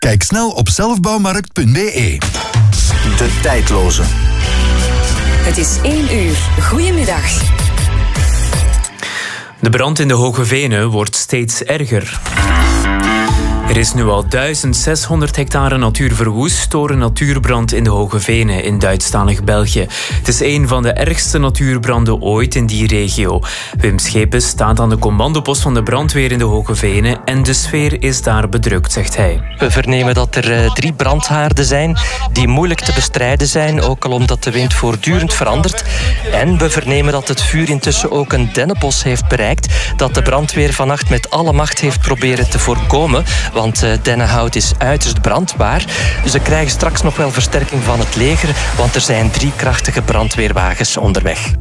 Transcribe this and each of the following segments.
Kijk snel op zelfbouwmarkt.be. De tijdloze. Het is 1 uur. Goedemiddag. De brand in de Hoge Venen wordt steeds erger. Er is nu al 1600 hectare natuur verwoest door een natuurbrand in de Hoge Venen in Duitsstalig België. Het is een van de ergste natuurbranden ooit in die regio. Wim Schepens staat aan de commandopost van de brandweer in de Hoge Venen en de sfeer is daar bedrukt, zegt hij. We vernemen dat er 3 brandhaarden zijn die moeilijk te bestrijden zijn, ook al omdat de wind voortdurend verandert. En we vernemen dat het vuur intussen ook een dennenbos heeft bereikt, dat de brandweer vannacht met alle macht heeft proberen te voorkomen. Want dennenhout is uiterst brandbaar. Ze krijgen straks nog wel versterking van het leger, want er zijn 3 krachtige brandweerwagens onderweg.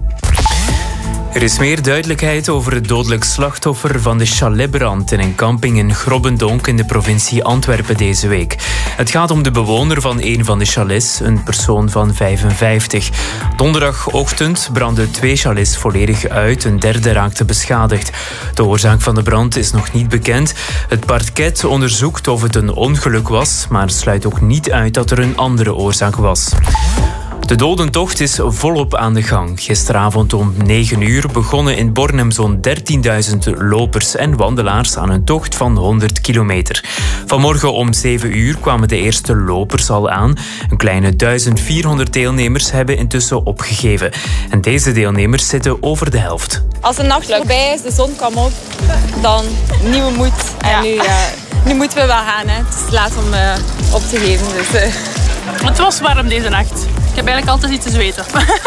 Er is meer duidelijkheid over het dodelijk slachtoffer van de chaletbrand in een camping in Grobbendonk in de provincie Antwerpen deze week. Het gaat om de bewoner van een van de chalets, een persoon van 55. Donderdagochtend brandden 2 chalets volledig uit, een derde raakte beschadigd. De oorzaak van de brand is nog niet bekend. Het parket onderzoekt of het een ongeluk was, maar sluit ook niet uit dat er een andere oorzaak was. De dodentocht is volop aan de gang. Gisteravond om 9 uur begonnen in Bornem zo'n 13.000 lopers en wandelaars aan een tocht van 100 kilometer. Vanmorgen om 7 uur kwamen de eerste lopers al aan. Een kleine 1400 deelnemers hebben intussen opgegeven. En deze deelnemers zitten over de helft. Als de nacht voorbij is, de zon kwam op, dan nieuwe moed. En nu moeten we wel gaan. Hè. Het is laat om op te geven. Dus, Het was warm deze nacht. Ik heb eigenlijk altijd iets te zweten.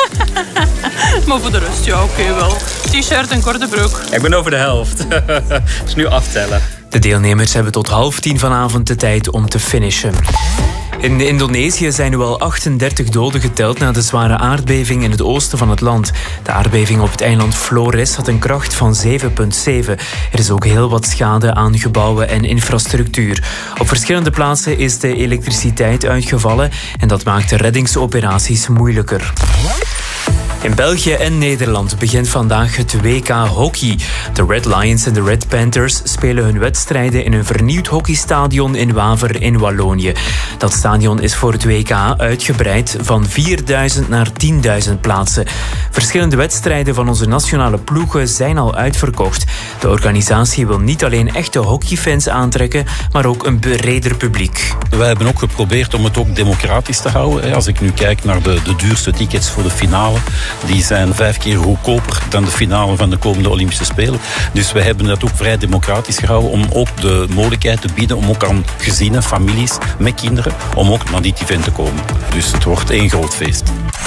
Maar voor de rest, ja, oké, wel. T-shirt en korte broek. Ik ben over de helft. Dus nu aftellen. De deelnemers hebben tot 9:30 vanavond de tijd om te finishen. In Indonesië zijn nu al 38 doden geteld na de zware aardbeving in het oosten van het land. De aardbeving op het eiland Flores had een kracht van 7,7. Er is ook heel wat schade aan gebouwen en infrastructuur. Op verschillende plaatsen is de elektriciteit uitgevallen en dat maakt de reddingsoperaties moeilijker. In België en Nederland begint vandaag het WK Hockey. De Red Lions en de Red Panthers spelen hun wedstrijden in een vernieuwd hockeystadion in Waver in Wallonië. Dat stadion is voor het WK uitgebreid van 4.000 naar 10.000 plaatsen. Verschillende wedstrijden van onze nationale ploegen zijn al uitverkocht. De organisatie wil niet alleen echte hockeyfans aantrekken, maar ook een breder publiek. Wij hebben ook geprobeerd om het ook democratisch te houden. Als ik nu kijk naar de duurste tickets voor de finale, die zijn 5 keer goedkoper dan de finale van de komende Olympische Spelen. Dus wij hebben dat ook vrij democratisch gehouden om ook de mogelijkheid te bieden om ook aan gezinnen, families met kinderen, om ook naar dit event te komen. Dus het wordt 1 groot feest.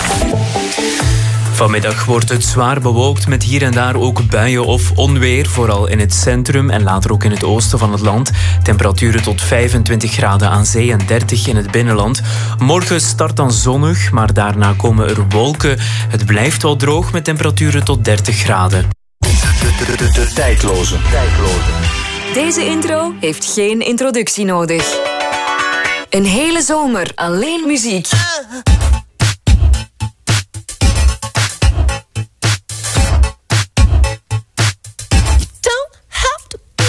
Vanmiddag wordt het zwaar bewolkt met hier en daar ook buien of onweer. Vooral in het centrum en later ook in het oosten van het land. Temperaturen tot 25 graden aan zee en 30 in het binnenland. Morgen start dan zonnig, maar daarna komen er wolken. Het blijft wel droog met temperaturen tot 30 graden. De tijdloze. Deze intro heeft geen introductie nodig. Een hele zomer alleen muziek.